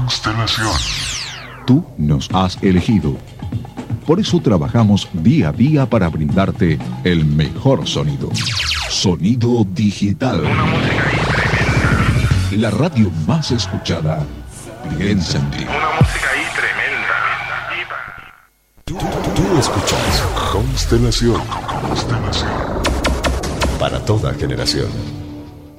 Constelación. Tú nos has elegido. Por eso trabajamos día a día para brindarte el mejor sonido. Sonido digital. Una música ahí tremenda. La radio más escuchada. Piensa en ti. Una música ahí tremenda. Tú escuchas Constelación. Constelación. para toda generación.